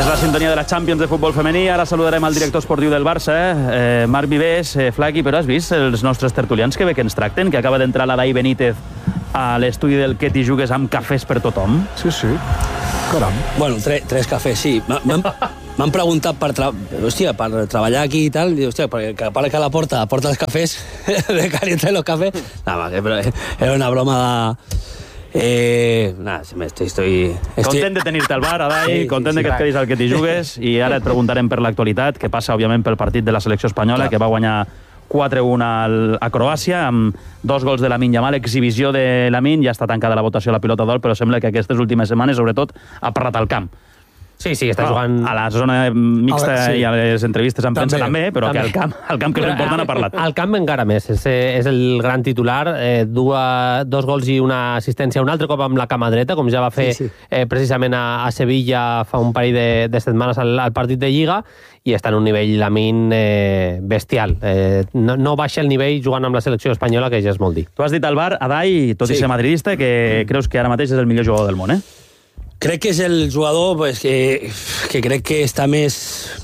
És la sintonia de la Champions de futbol femení. Ara saludarem al director esportiu del Barça, Marc Vives. Flaqui, però has vist els nostres tertulians que bé que ens tracten? Que acaba d'entrar l'Adai Benítez a l'estudi del Que t'hi jugues amb cafès per tothom. Sí, sí. Caram. Bueno, tres cafès, sí. M'han preguntat per treballar aquí i tal, i, hòstia, perquè para que la porta els cafès, de calientar los cafés. Nada, però era una broma de... estoy... Content de tenir-te al bar, Adai, content de que et quedis al Que t'hi jugues, i ara et preguntarem per l'actualitat, que passa, òbviament, pel partit de la selecció espanyola, que va guanyar 4-1 a Croàcia, amb 2 gols de Lamine Yamal, exhibició de Lamine. Ja està tancada la votació a la pilota d'or, però sembla que aquestes últimes setmanes, sobretot, ha parlat al camp. Sí, està jugant... A la zona mixta i a les entrevistes en premsa també, però que al camp, que és important, ha parlat. Al camp encara més, és el gran titular, 2 gols i una assistència un altre cop amb la cama dreta, com ja va fer precisament a Sevilla fa un parell de setmanes al partit de Lliga, i està en un nivell Lamine bestial. No baixa el nivell jugant amb la selecció espanyola, que ja és molt dir. Tu has dit al bar, Adai, tot i ser madridista, que creus que ara mateix és el millor jugador del món, Crec que és el jugador que crec que està més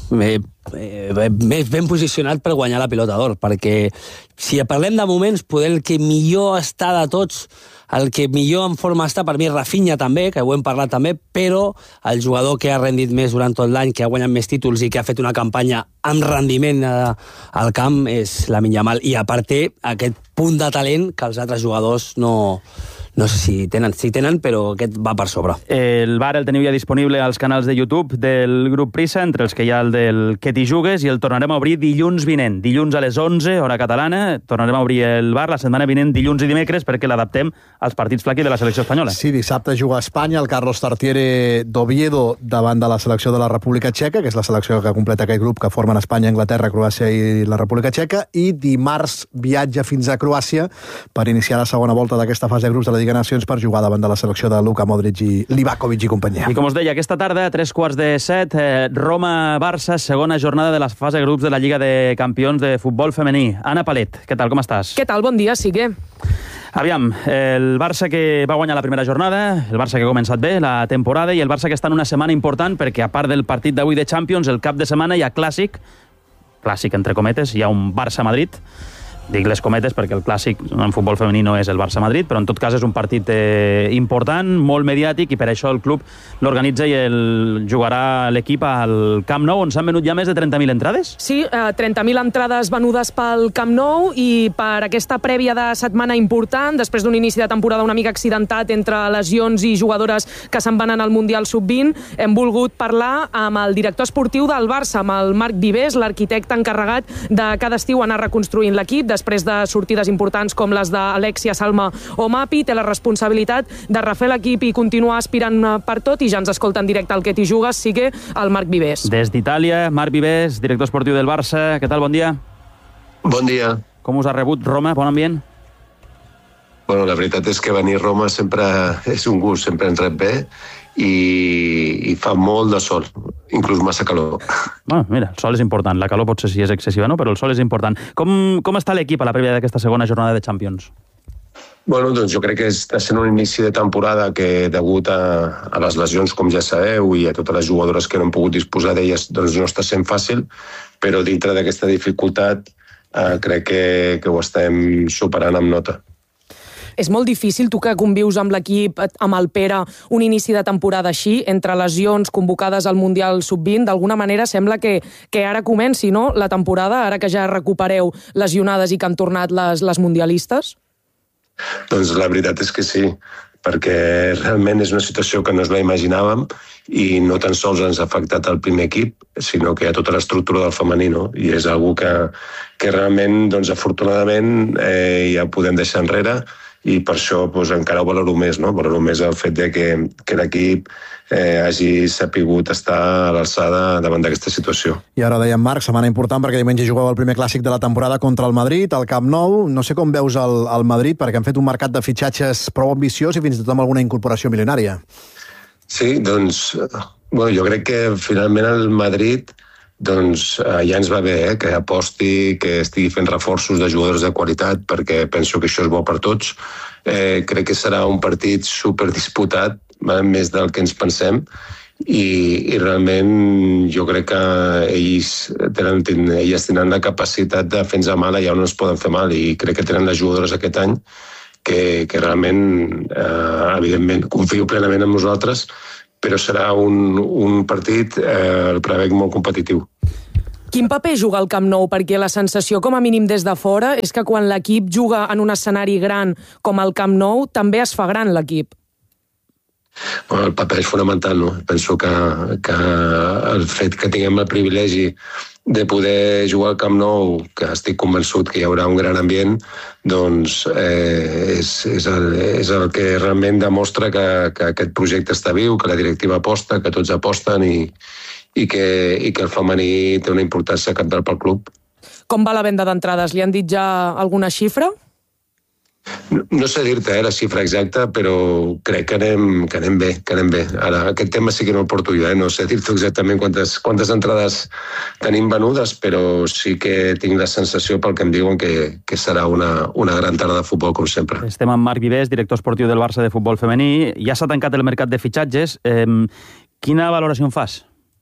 ben posicionat per guanyar la pilota d'or, perquè si parlem de moments, poder el que millor està de tots, el que millor en forma està, per mi Rafinha també, que ho hem parlat també, però el jugador que ha rendit més durant tot l'any, que ha guanyat més títols i que ha fet una campanya amb rendiment al camp és Lamine Yamal, i a part té aquest punt de talent que els altres jugadors no sé si tenen, però aquest va per sobre. El bar el teniu ja disponible als canals de YouTube del grup Prisa, entre els que hi ha el del Que t'hi jugues, i el tornarem a obrir dilluns vinent. Dilluns a les 11, hora catalana, tornarem a obrir el bar la setmana vinent, dilluns i dimecres, perquè l'adaptem als partits Flaqui de la selecció espanyola. Sí, dissabte juga a Espanya el Carlos Tartiere d'Oviedo davant de la selecció de la República Txeca, que és la selecció que completa aquest grup que formen Espanya, Anglaterra, Croàcia i la República Txeca, i dimarts viatja fins a Croàcia per iniciar la segona volta d'aquesta fase de grups de la Lliga Nacions per jugar davant de la selecció de Luka Modric i Livakovic i companyia. I com us deia, aquesta tarda, a 3:45, Roma-Barça, segona jornada de la fase de grups de la Lliga de Campions de futbol femení. Anna Palet, què tal, com estàs? Què tal, bon dia, Sigue. Aviam, el Barça que va guanyar la primera jornada, el Barça que ha començat bé la temporada, i el Barça que està en una setmana important perquè, a part del partit d'avui de Champions, el cap de setmana hi ha clàssic entre cometes, hi ha un Barça-Madrid. Dic les cometes perquè el clàssic en futbol femení no és el Barça-Madrid, però en tot cas és un partit important, molt mediàtic, i per això el club l'organitza i jugarà l'equip al Camp Nou, on s'han venut ja més de 30.000 entrades? Sí, 30.000 entrades venudes pel Camp Nou, i per aquesta prèvia de setmana important, després d'un inici de temporada una mica accidentat entre lesions i jugadores que se'n van anar al Mundial Sub-20, hem volgut parlar amb el director esportiu del Barça, amb el Marc Vives, l'arquitecte encarregat de cada estiu anar reconstruint l'equip, després de sortides importants com les d'Alexia, Salma o Mapi. Té la responsabilitat de refer l'equip i continuar aspirant per tot, i ja ens escolta en directe al Que t'hi jugues, Sigue, el Marc Vives. Des d'Itàlia, Marc Vives, director esportiu del Barça. Què tal, bon dia? Bon dia. Com us ha rebut Roma? Bon ambient? Bueno, la veritat és que venir a Roma sempre és un gust, sempre ens rep bé, i fa molt de sol, inclús massa calor. Bueno, mira, el sol és important. La calor potser sí és excessiva, no? Però el sol és important. Com està l'equip a la prèvia d'aquesta segona jornada de Champions? Bueno, doncs jo crec que està sent un inici de temporada que, degut a les lesions, com ja sabeu, i a totes les jugadores que no han pogut disposar d'elles, doncs no està sent fàcil, però dintre d'aquesta dificultat crec que ho estem superant amb nota. És molt difícil, tu que convius amb l'equip, amb el Pere, un inici de temporada així, entre lesions convocades al Mundial Sub-20, d'alguna manera sembla que ara comenci, no?, la temporada, ara que ja recupereu lesionades i que han tornat les mundialistes? Doncs la veritat és que sí, perquè realment és una situació que no ens la imaginàvem, i no tan sols ens ha afectat el primer equip, sinó que hi ha tota l'estructura del femení, no? I és una cosa que realment, doncs, afortunadament, ja podem deixar enrere, i per això encara ho valoro més, no? Valoro més el fet de que l'equip hagi sapigut estar a l'alçada davant d'aquesta situació. I ara dèiem, Marc, setmana important perquè diumenge jugueu el primer clàssic de la temporada contra el Madrid, al Camp Nou. No sé com veus el Madrid, perquè han fet un mercat de fitxatges prou ambiciós i fins i tot amb alguna incorporació milionària. Sí, doncs, jo crec que finalment el Madrid doncs ja ens va bé que aposti, que estigui fent reforços de jugadors de qualitat, perquè penso que això és bo per tots. Crec que serà un partit superdisputat, més del que ens pensem, i realment jo crec que elles tenen la capacitat de fer-nos mal allà on ens poden fer mal, i crec que tenen les jugadores aquest any que realment, evidentment, confio plenament en nosaltres, però serà un partit, el prevec, molt competitiu. Quin paper juga el Camp Nou? Perquè la sensació, com a mínim des de fora, és que quan l'equip juga en un escenari gran com el Camp Nou, també es fa gran l'equip. Bueno, el paper és fonamental, no? Penso que el fet que tinguem el privilegi de poder jugar al Camp Nou, que estic convençut que hi haurà un gran ambient, doncs és el que realment demostra que aquest projecte està viu, que la directiva aposta, que tots aposten i que el femení té una importància cabdal pel club. Com va la venda d'entrades? Li han dit ja alguna xifra? No sé dir-te la xifra exacta, però crec que anem bé. Ara, aquest tema sí que no el porto jo, no sé dir-te exactament quantes entrades tenim venudes, però sí que tinc la sensació, pel que em diuen, que serà una gran tarda de futbol, com sempre. Estem amb Marc Vives, director esportiu del Barça de futbol femení. Ja s'ha tancat el mercat de fitxatges. Quina valoració en fas?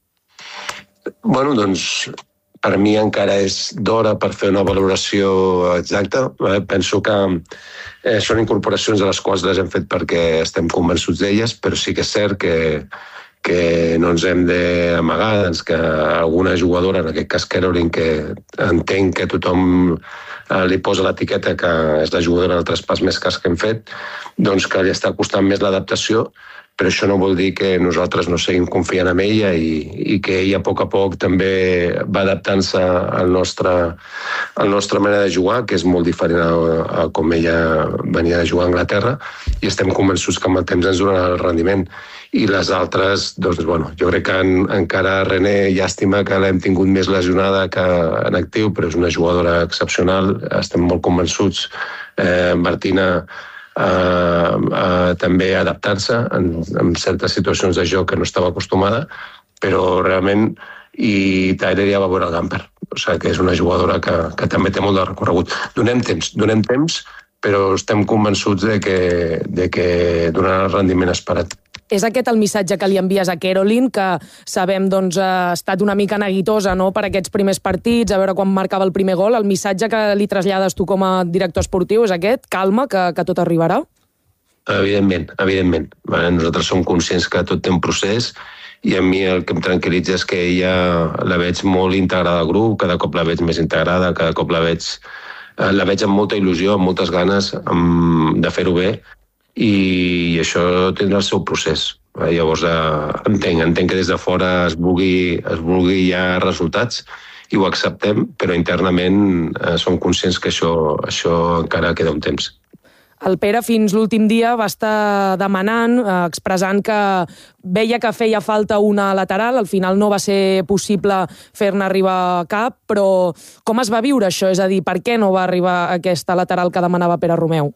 Bueno, doncs, per mi encara és d'hora per fer una valoració exacta. Penso que són incorporacions a les quals les hem fet perquè estem convençuts d'elles, però sí que és cert que no ens hem d'amagar, que alguna jugadora, en aquest cas Caroline, que entenc que tothom li posa l'etiqueta que és la jugadora del traspàs més car que hem fet, doncs que li està costant més l'adaptació, però això no vol dir que nosaltres no seguim confiant en ella i que ella a poc també va adaptant-se al nostra manera de jugar, que és molt diferent a com ella venia de jugar a Anglaterra, i estem convençuts que amb el temps ens donarà el rendiment. I les altres, doncs, bueno, jo crec que encara René, llàstima que l'hem tingut més lesionada que en actiu, però és una jugadora excepcional, estem molt convençuts. Martina també adaptar-se en certes situacions de joc que no estava acostumada, però realment, i Tyler ja va veure el Gamper, o sigui que és una jugadora que també té molt de recorregut. Donem temps, però estem convençuts de que donarà el rendiment esperat. És aquest el missatge que li envies a Caroline, que sabem ha estat una mica neguitosa, no?, per aquests primers partits, a veure quan marcava el primer gol. El missatge que li trasllades tu com a director esportiu és aquest? Calma, que tot arribarà? Evidentment. Nosaltres som conscients que tot té un procés, i a mi el que em tranquil·litza és que ella la veig molt integrada al grup, cada cop la veig més integrada, cada cop la veig amb molta il·lusió, amb moltes ganes de fer-ho bé, i això tindrà el seu procés. Llavors entenc que des de fora es vulgui ja resultats i ho acceptem, però internament som conscients que això encara queda un temps. El Pere fins l'últim dia va estar demanant, expressant que veia que feia falta una lateral, al final no va ser possible fer-ne arribar cap, però com es va viure això? És a dir, per què no va arribar aquesta lateral que demanava Pere Romeu?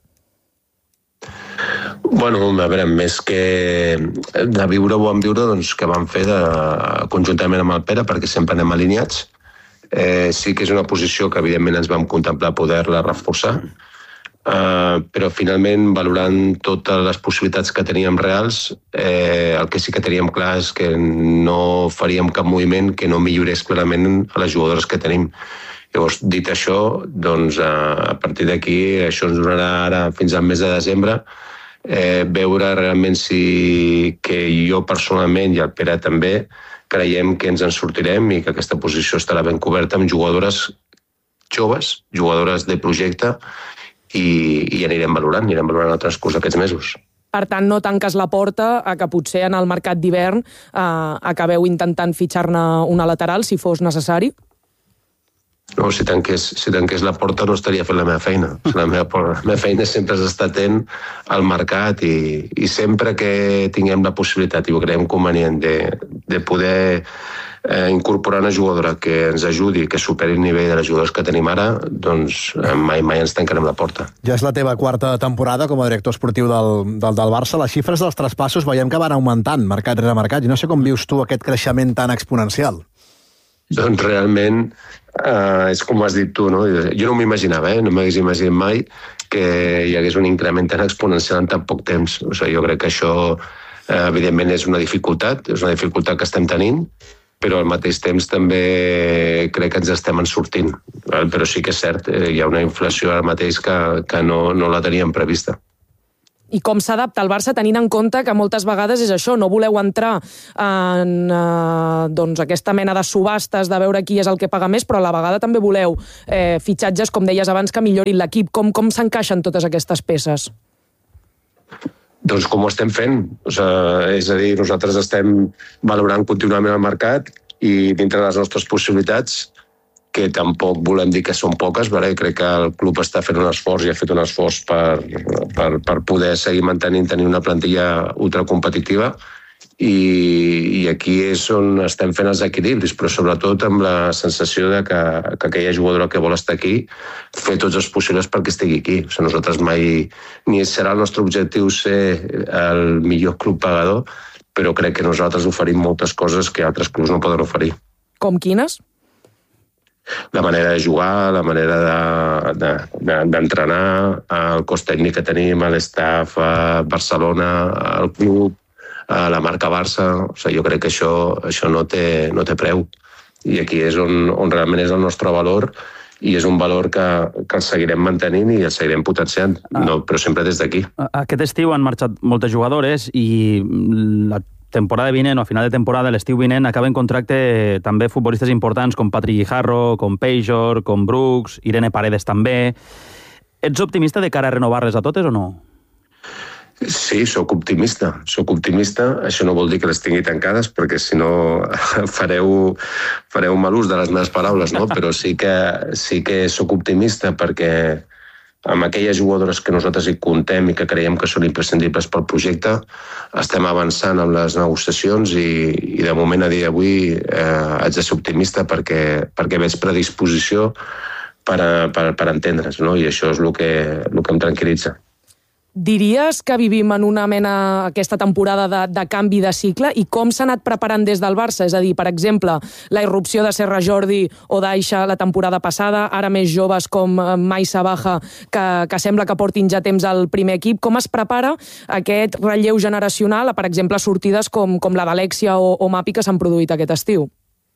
Bueno, a veure, més que de viure ho vam viure, doncs que vam fer conjuntament amb el Pere, perquè sempre anem alineats. Sí que és una posició que evidentment ens vam contemplar poder-la reforçar, però finalment, valorant totes les possibilitats que teníem reals, el que sí que teníem clar és que no faríem cap moviment que no millorés clarament a les jugadores que tenim. Llavors, dit això, doncs, a partir d'aquí, això ens donarà ara fins al mes de desembre veure realment que jo personalment i el Pere també creiem que ens en sortirem i que aquesta posició estarà ben coberta amb jugadores joves, jugadores de projecte, i anirem valorant el transcurs d'aquests mesos. Per tant, no tanques la porta a que potser en el mercat d'hivern acabeu intentant fitxar-ne una lateral, si fos necessari? No, si tanqués la porta no estaria fent la meva feina. La meva feina sempre és estar atent al mercat i sempre que tinguem la possibilitat i ho creiem convenient de poder incorporar una jugadora que ens ajudi, que superi el nivell de les jugadores que tenim ara, doncs mai ens tancarem la porta. Ja és la teva quarta temporada com a director esportiu del Barça. Les xifres dels traspassos veiem que van augmentant mercat rere mercat. I no sé com vius tu aquest creixement tan exponencial. Doncs realment és com has dit tu, no? Jo no m'imaginava, no m'hagués imaginat mai que hi hagués un increment tan exponencial en tan poc temps. O sigui, jo crec que això Evidentment és una dificultat que estem tenint, però al mateix temps també crec que ens estem en sortint. Però sí que és cert, hi ha una inflació ara mateix que no la teníem prevista. I com s'adapta el Barça tenint en compte que moltes vegades és això, no voleu entrar en aquesta mena de subhastes de veure qui és el que paga més, però a la vegada també voleu fitxatges, com deies abans, que millorin l'equip. Com s'encaixen totes aquestes peces? Doncs com ho estem fent. És a dir, nosaltres estem valorant contínuament el mercat i dintre de les nostres possibilitats, que tampoc volem dir que són poques, crec que el club està fent un esforç i ha fet un esforç per poder seguir tenir una plantilla ultracompetitiva i aquí és on estem fent els equilibris, però sobretot amb la sensació de que aquella jugadora que vol estar aquí fer tots els possibles perquè estigui aquí. Nosaltres mai ni serà el nostre objectiu ser el millor club pagador, però crec que nosaltres oferim moltes coses que altres clubs no poden oferir. Com quines? La manera de jugar, la manera d'entrenar, el cos tècnic que tenim, l'estaf a Barcelona, el club, la marca Barça. Jo crec que això no té preu. I aquí és on realment és el nostre valor i és un valor que el seguirem mantenint i el seguirem potenciant, però sempre des d'aquí. Aquest estiu han marxat moltes jugadores i la temporada vinent o a final de temporada, l'estiu vinent, acaben contracte també futbolistes importants com Patrick Guijarro, com Pejor, com Brooks, Irene Paredes també. Ets optimista de cara a renovar-les a totes o no? Sí, sóc optimista. Això no vol dir que les tingui tancades, perquè si no fareu mal ús de les meves paraules, no? Però sí que sóc optimista perquè amb aquelles jugadores que nosaltres hi comptem i que creiem que són imprescindibles pel projecte, estem avançant amb les negociacions i de moment a dia d'avui haig de ser optimista perquè veig predisposició per entendre's, no? I això és el que em tranquil·litza. Diries que vivim en una mena aquesta temporada de canvi de cicle i com s'ha anat preparant des del Barça? És a dir, per exemple, la irrupció de Serra Jordi o d'Aixa la temporada passada, ara més joves com Maisa Baja, que sembla que portin ja temps al primer equip. Com es prepara aquest relleu generacional a, per exemple, sortides com la d'Alexia o Mapi que s'han produït aquest estiu?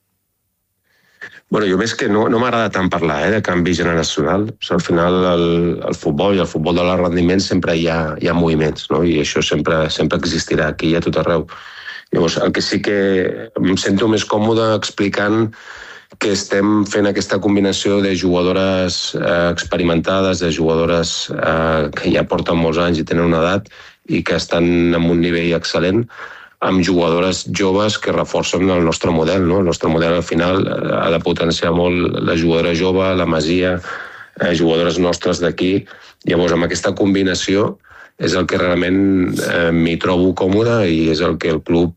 Jo veig que no m'agrada tant parlar de canvi generacional. Al final el futbol i el futbol de l'alt rendiment sempre hi ha moviments, no? I això sempre existirà aquí i a tot arreu. Llavors, el que sí que em sento més còmode explicant que estem fent aquesta combinació de jugadores experimentades, de jugadores que ja porten molts anys i tenen una edat i que estan en un nivell excel·lent, amb jugadores joves que reforcen el nostre model, no? El nostre model al final ha de potenciar molt la jugadora jove, la Masia, jugadores nostres d'aquí. Llavors, amb aquesta combinació és el que realment m'hi trobo còmode i és el que el club,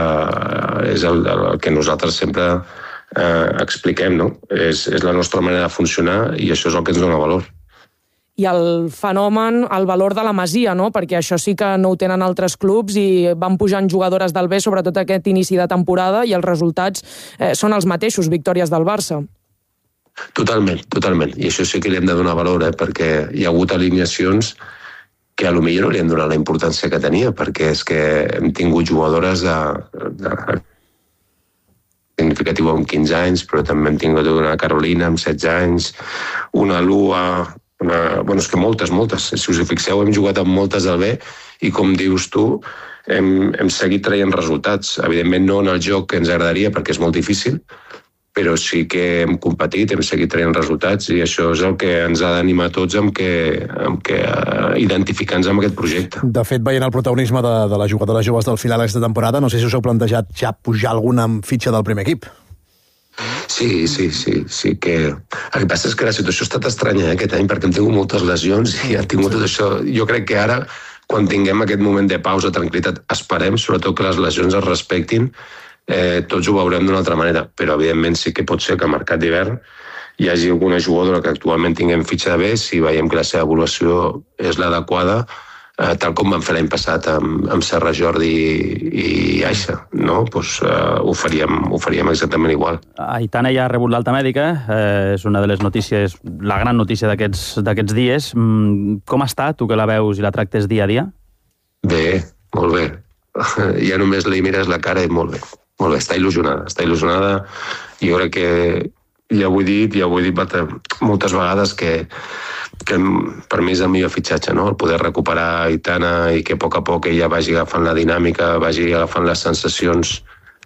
és el que nosaltres sempre expliquem, no? És la nostra manera de funcionar i això és el que ens dona valor. I el fenomen, el valor de la Masia, no? Perquè això sí que no ho tenen altres clubs i van pujant jugadores del B, sobretot aquest inici de temporada, i els resultats són els mateixos, victòries del Barça. Totalment. I això sí que li hem de donar valor, perquè hi ha hagut alineacions que potser no li hem donat la importància que tenia, perquè és que hem tingut jugadores significativa amb 15 anys, però també hem tingut una Carolina amb 16 anys, una Lua... és que moltes. Si us hi fixeu, hem jugat amb moltes del B i, com dius tu, hem seguit traient resultats. Evidentment no en el joc que ens agradaria perquè és molt difícil, però sí que hem competit, hem seguit traient resultats i això és el que ens ha d'animar tots amb que identificar-nos amb aquest projecte. De fet, veient el protagonisme de les jugadores joves del final aquesta temporada, no sé si us heu plantejat ja pujar alguna amb fitxa del primer equip. Sí, que... El que passa és que la situació ha estat estranya aquest any perquè hem tingut moltes lesions i ha tingut tot això. Jo crec que ara, quan tinguem aquest moment de pausa, tranquil·litat, esperem, sobretot que les lesions es respectin, tots ho veurem d'una altra manera, però evidentment sí que pot ser que al mercat d'hivern hi hagi alguna jugadora que actualment tinguem fitxa de B, si veiem que la seva evolució és l'adequada, tal com vam fer l'any passat amb Serra Jordi i Aixa, no? Ho faríem exactament igual. Aitana ja ha rebut l'alta mèdica, és una de les notícies, la gran notícia d'aquests dies. Com està, tu que la veus i la tractes dia a dia? Bé, molt bé. ja només li mires la cara i molt bé, està il·lusionada, i jo crec que ja ho he dit moltes vegades que per mi és el millor fitxatge, no? El poder recuperar Aitana i que a poc ella vagi agafant la dinàmica, vagi agafant les sensacions,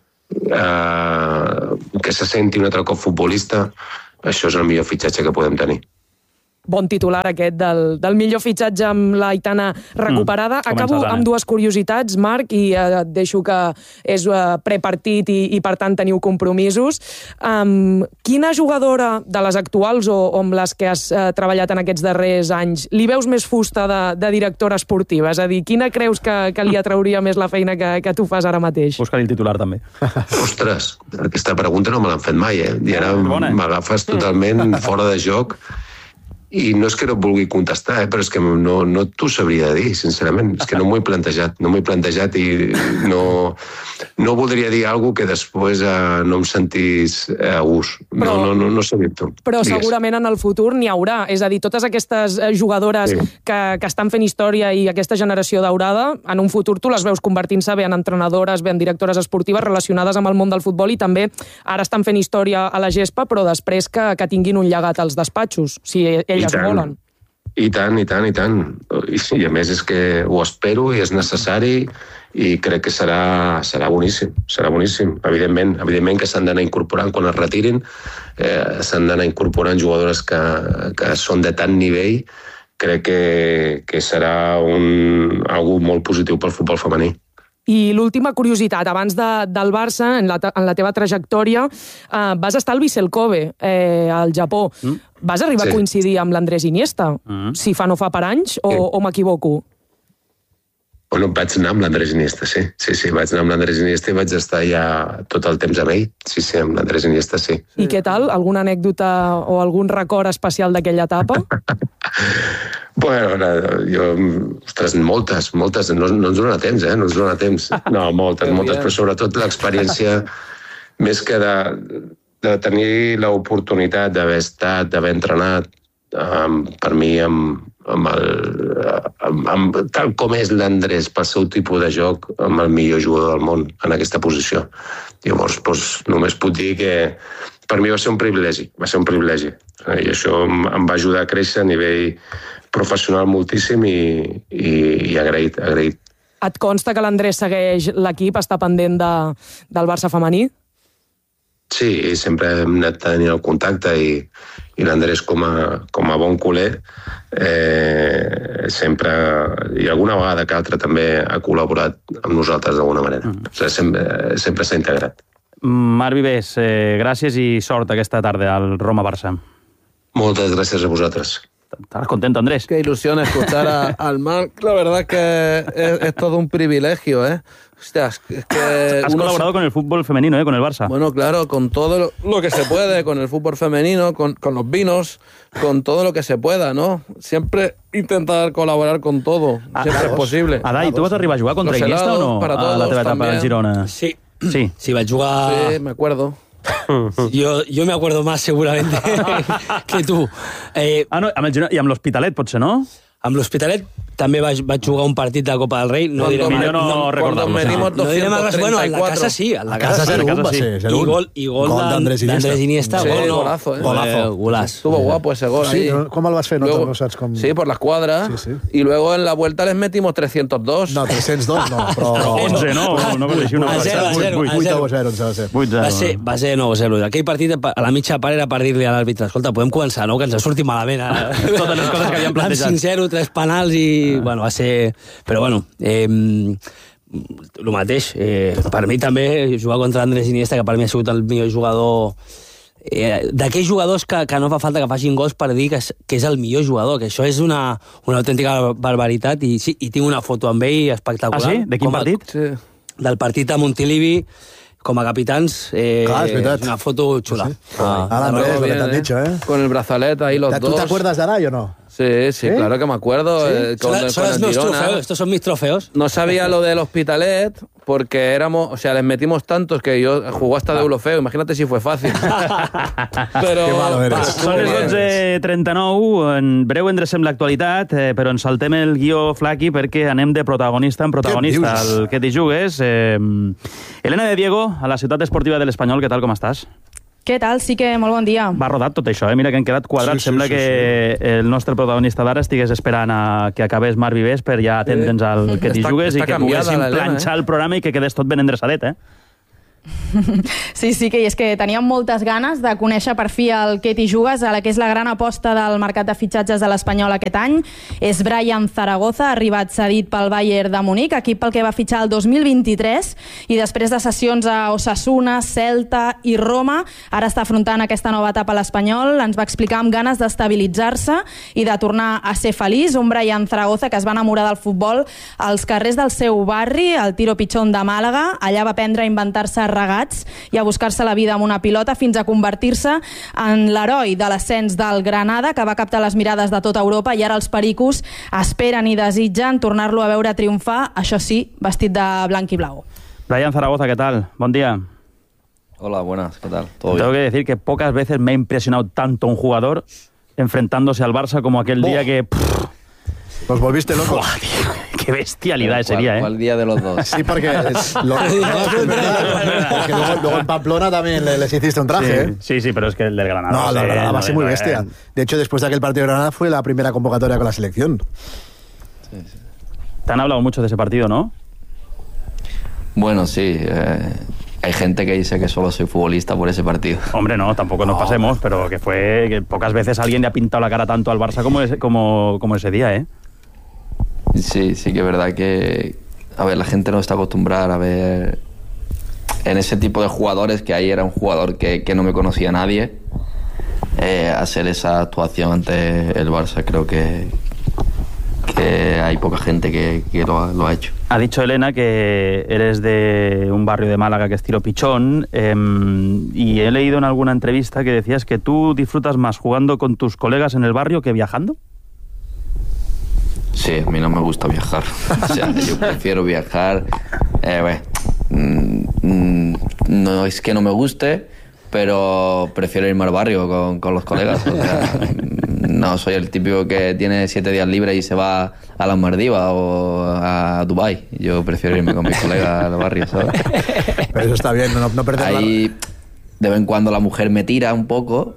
que se senti un altre cop futbolista, això és el millor fitxatge que podem tenir. Bon titular aquest del millor fitxatge amb l'Aitana recuperada. Acabo amb dues curiositats, Marc, i et deixo que és prepartit i per tant teniu compromisos. Quina jugadora de les actuals o amb les que has treballat en aquests darrers anys li veus més fusta de directora esportiva? És a dir, quina creus que li atrauria més la feina que tu fas ara mateix? Busca-li el titular, també. Ostres, aquesta pregunta no me l'han fet mai, I ara m'agafes totalment fora de joc. I no és que no et vulgui contestar, però és que no t'ho sabria dir, sincerament. És que no m'ho he plantejat i no voldria dir alguna cosa que després no em sentís a gust. No sé dir-t'ho. Però segurament en el futur n'hi haurà. És a dir, totes aquestes jugadores que estan fent història i aquesta generació daurada, en un futur tu les veus convertint-se bé en entrenadores, bé en directores esportives relacionades amb el món del futbol, i també ara estan fent història a la gespa, però després que tinguin un llegat als despatxos, si elles volen. I tant. I a més és que ho espero i és necessari i crec que serà boníssim. Evidentment que s'han d'anar incorporant quan es retirin, s'han d'anar incorporant jugadores que són de tant nivell. Crec que serà algo molt positiu pel futbol femení. I l'última curiositat, abans del Barça, en la teva trajectòria, vas estar al Vissel Kobe, al Japó. Vas arribar a coincidir amb l'Andrés Iniesta? Si fa no fa per anys, o m'equivoco? Bueno, vaig anar amb l'Andrés Iniesta, sí. Sí, vaig anar amb l'Andrés Iniesta i vaig estar ja tot el temps amb ell. Sí, amb l'Andrés Iniesta, sí. I què tal? Alguna anècdota o algun record especial d'aquella etapa? Bueno, ostres, moltes, no ens dona temps, no ens dona temps. No, moltes, però sobretot l'experiència, més que de tenir l'oportunitat d'haver estat, d'haver entrenat, per mi, tal com és l'Andrés, pel seu tipus de joc, amb el millor jugador del món en aquesta posició. Llavors, només puc dir que per mi va ser un privilegi. I això em va ajudar a créixer a nivell professional moltíssim i agraït. Et consta que l'Andrés segueix l'equip, està pendent del Barça femení? Sí, sempre hem anat tenint el contacte i l'Andrés com a bon culer sempre, i alguna vegada que altra també ha col·laborat amb nosaltres d'alguna manera. Sempre s'ha integrat. Marc Vives, gràcies i sort aquesta tarda al Roma-Barça. Moltes gràcies a vosaltres. ¿Estás contento, Andrés? Qué ilusión escuchar al Marc. La verdad que es todo un privilegio, ¿eh? Hostias, es que has colaborado con el fútbol femenino, con el Barça. Bueno, claro, con todo lo que se puede, con el fútbol femenino, con los vinos, con todo lo que se pueda, ¿no? Siempre intentar colaborar con todo, siempre es posible. Adai, ¿tú vas a arribar a jugar contra Iniesta o no? Para todos, a la teva etapa en Girona. Sí, Sí, vaig jugar... Sí, me acuerdo. Yo me acuerdo más seguramente que tú. No, amb el Girona, i amb l'Hospitalet, potser, no? Amb l'Hospitalet també vaig jugar un partit de la Copa del Rei. Millor no recordar-lo. No diré más, bueno, en la casa sí. En la casa 0-1 va ser, 0-1. I gol d'Andrés Iniesta. Sí, golazo, Golazo. Estuvo guapo ese gol. Sí, ¿cómo lo vas a hacer? No sabes cómo... Sí, por la escuadra. Sí. Y luego en la vuelta les metimos 302. No, 302 no, però... 11, no va ser una... 8-0. Va ser 9-0. Aquell partit a la mitja part era per dir-li a l'àrbitre, escolta, podem començar, no? Que ens surti malament. Totes les coses que havíem plantejat. 5-0, 3 penals i... Bueno, va ser... Però bueno, el mateix. Per mi també jugar contra Andrés Iniesta, que per mi ha sigut el millor jugador... d'aquells jugadors que no fa falta que facin gols per dir que és el millor jugador, que això és una autèntica barbaritat, i sí, i tinc una foto amb ell espectacular. Ah, sí? De quin partit? Sí. Del partit a Montilivi, com a capitans, Clar, és veritat. una foto xula. Andrés, lo que t'han dicho, Con el brazalete ahí los dos. ¿Tú te acuerdas de Aray o no? Sí, claro que me acuerdo. Son los trofeos, estos son mis trofeos. No sabía lo del Hospitalet porque les metimos tantos que yo jugó hasta de Eulofeu. Imagínate si fue fàcil. Però... Que malo eres. Són les 12:39, en breu endrecem l'actualitat, però ens saltem el guió flaqui perquè anem de protagonista en protagonista. El que t'hi jugues. Elena de Diego, a la ciutat esportiva de l'Espanyol, què tal, com estàs? Què tal? Sí que molt bon dia. Va rodat tot això, Mira que han quedat quadrats. Sembla que el nostre protagonista d'ara estigués esperant que acabés Marc Vivés per ja atendre'ns al que t'hi jugues i que poguéssim planxar el programa i que quedés tot ben endreçadet, Sí, que és que teníem moltes ganes de conèixer per fi el que t'hi jugues, a la que és la gran aposta del mercat de fitxatges de l'Espanyol aquest any. És Brian Zaragoza, arribat cedit pel Bayern de Munic, equip pel que va fitxar el 2023, i després de sessions a Osasuna, Celta i Roma, ara està afrontant aquesta nova etapa a l'Espanyol. Ens va explicar amb ganes d'estabilitzar-se i de tornar a ser feliç. Un Brian Zaragoza que es va enamorar del futbol als carrers del seu barri, al Tiro Pichón de Màlaga. Allà va aprendre a inventar-se regats i a buscar-se la vida amb una pilota fins a convertir-se en l'heroi de l'ascens del Granada, que va captar les mirades de tota Europa, i ara els pericos esperen i desitgen tornar-lo a veure triomfar, això sí, vestit de blanc i blau. Brian Zaragoza, ¿qué tal? Buen día. Hola, buenas, ¿qué tal? ¿Todo Tengo bien? que decir que pocas veces me ha impresionado tanto un jugador enfrentándose al Barça como aquel día que... Los volviste locos. ¡Buah, tío! ¡Qué bestialidad sería, ¿Cuál día de los dos? Sí, porque luego en Pamplona también les hiciste un traje. Sí, pero es que el del Granada... No, la Granada va a ser muy bestia. De hecho, después de aquel partido de Granada fue la primera convocatoria con la selección. Sí. Te han hablado mucho de ese partido, ¿no? Bueno, sí. Hay gente que dice que solo soy futbolista por ese partido. Hombre, no, tampoco nos pasemos, pero que pocas veces alguien le ha pintado la cara tanto al Barça como ese día, ¿eh? Sí que es verdad que... A ver, la gente no está acostumbrada a ver... En ese tipo de jugadores, que ahí era un jugador que no me conocía nadie, hacer esa actuación ante el Barça, creo que hay poca gente que lo ha hecho. Ha dicho Elena que eres de un barrio de Málaga que es Tiro Pichón, y he leído en alguna entrevista que decías que tú disfrutas más jugando con tus colegas en el barrio que viajando. Sí, a mí no me gusta viajar. O sea, yo prefiero viajar. No es que no me guste, pero prefiero irme al barrio con los colegas. O sea, no soy el típico que tiene 7 días libres y se va a las Maldivas o a Dubái. Yo prefiero irme con mis colegas al barrio, ¿sabes? Pero eso está bien, no perder ahí de vez en cuando la mujer me tira un poco.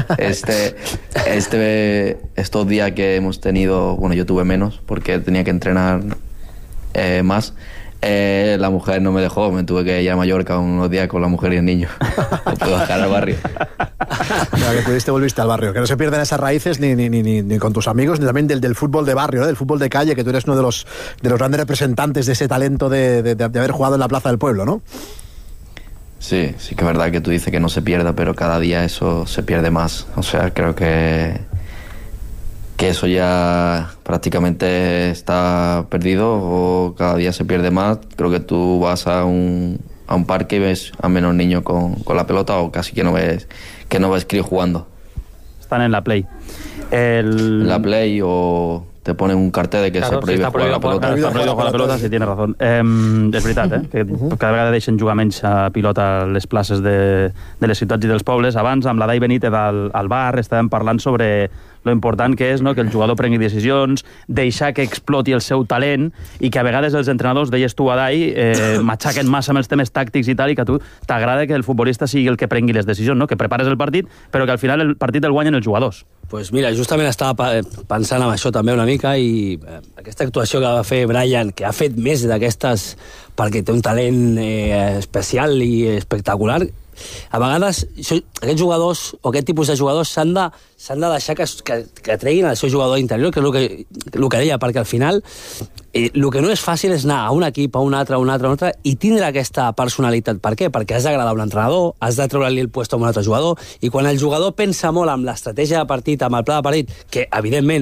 Estos días que hemos tenido, bueno, yo tuve menos porque tenía que entrenar más. La mujer no me dejó, me tuve que ir a Mallorca unos días con la mujer y el niño. No puedo bajar al barrio. Claro, que pudiste, volviste al barrio. Que no se pierdan esas raíces ni con tus amigos, ni también del fútbol de barrio, del fútbol de calle, que tú eres uno de los grandes representantes de ese talento de haber jugado en la Plaza del Pueblo, ¿no? Sí que es verdad que tú dices que no se pierda, pero cada día eso se pierde más. O sea, creo que eso ya prácticamente está perdido, o cada día se pierde más. Creo que tú vas a un parque y ves a menos niños con la pelota, o casi que no ves críos jugando. Están en la Play. La Play, o te ponen un cartel de que se prohíbe jugar la pelota. Està prohibit jugar la pelota, sí, tienes razón. És veritat, que cada vegada deixen jugar menys a pilota a les places de les ciutats i dels pobles. Abans, amb la Dai Benítez al bar, estàvem parlant sobre lo important que és, no?, que el jugador prengui decisions, deixar que exploti el seu talent, i que a vegades els entrenadors, deies tu a Dai, matxaquen massa amb els temes tàctics i tal, i que a tu t'agrada que el futbolista sigui el que prengui les decisions, no?, que prepares el partit, però que al final el partit el guanyen els jugadors. Pues mira, justament estava pensant en això també una mica, i aquesta actuació que va fer Brian, que ha fet més d'aquestes perquè té un talent especial i espectacular, a vegades aquests jugadors o aquest tipus de jugadors s'han de deixar que treguin el seu jugador interior, que és el que deia, perquè al final el que no és fàcil és anar a un equip, a un altre, i tindre aquesta personalitat. Per què? Perquè has d'agradar a un entrenador, has de treure-li el puesto a un altre jugador, i quan el jugador pensa molt amb l'estratègia de partit, amb el pla de partit, que evidentment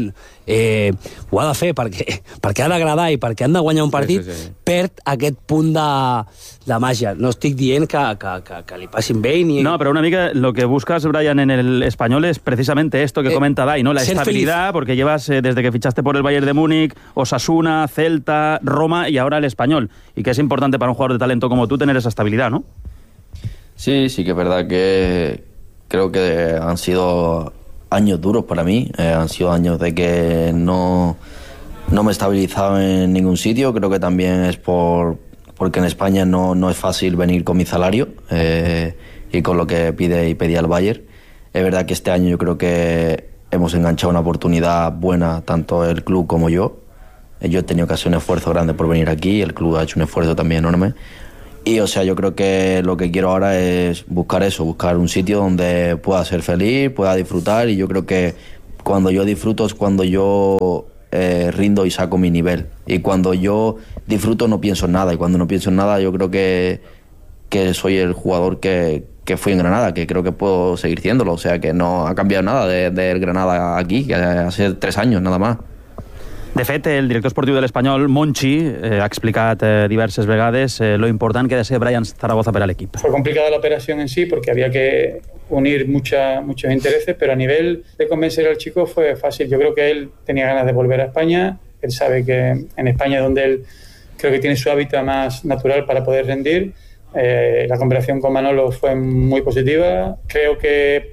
ho ha de fer perquè ha d'agradar i perquè han de guanyar un partit, perd aquest punt de màgia. No estic dient que li passin bé ni... No, pero una mica lo que buscas, Brian, en el español es precisamente esto que comenta Dai, ¿no? La estabilidad, porque llevas desde que fichaste por el Bayern de Múnich, Osasuna, Celta, Roma y ahora el Español. Y que es importante para un jugador de talento como tú tener esa estabilidad, ¿no? Sí, sí que es verdad que creo que han sido años duros para mí, han sido años de que no me he estabilizado en ningún sitio. Creo que también es porque en España no es fácil venir con mi salario y con lo que pide y pedía el Bayern. Es verdad que este año yo creo que hemos enganchado una oportunidad buena, tanto el club como yo. Yo he tenido que hacer un esfuerzo grande por venir aquí, el club ha hecho un esfuerzo también enorme. Y, o sea, yo creo que lo que quiero ahora es buscar eso, buscar un sitio donde pueda ser feliz, pueda disfrutar, y yo creo que cuando yo disfruto es cuando yo rindo y saco mi nivel. Y cuando yo disfruto no pienso en nada, y cuando no pienso en nada yo creo que soy el jugador que fui en Granada, que creo que puedo seguir siéndolo. O sea, que no ha cambiado nada del Granada aquí, que hace 3 años nada más. De fet, el director esportiu de l'Espanyol, Monchi, ha explicat diverses vegades lo important que ha de ser Brian Zaragoza per a l'equip. Fue complicada la operación en sí porque había que unir muchos intereses, pero a nivel de convencer al chico fue fácil. Yo creo que él tenía ganas de volver a España. Él sabe que en España, donde él creo que tiene su hábitat más natural para poder rendir, la conversación con Manolo fue muy positiva. Creo que